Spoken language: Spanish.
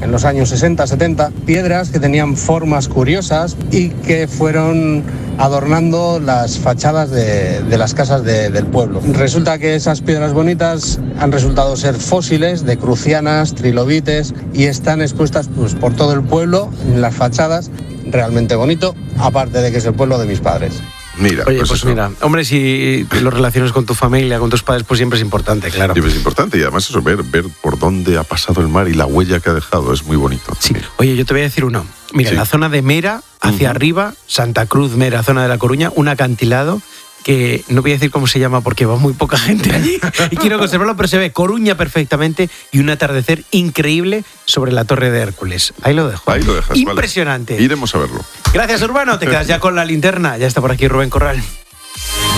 en los años 60, 70, piedras que tenían formas curiosas y que fueron adornando las fachadas de las casas del pueblo. Resulta que esas piedras bonitas han resultado ser fósiles de crucianas, trilobites, y están expuestas pues, por todo el pueblo en las fachadas. Realmente bonito, aparte de que es el pueblo de mis padres. Mira, oye, pues mira, hombre, si lo relacionas con tu familia, con tus padres, pues siempre es importante, claro. Siempre es importante, y además eso, ver por dónde ha pasado el mar y la huella que ha dejado, es muy bonito. Sí. Oye, yo te voy a decir uno. Mira, en la zona de Mera, hacia arriba, Santa Cruz, Mera, zona de La Coruña, un acantilado que no voy a decir cómo se llama porque va muy poca gente allí y quiero conservarlo, pero se ve Coruña perfectamente y un atardecer increíble sobre la Torre de Hércules. Ahí lo dejo. Ahí lo dejas. Impresionante. Vale. Iremos a verlo. Gracias, Urbano. Te quedas ya con la linterna. Ya está por aquí Rubén Corral.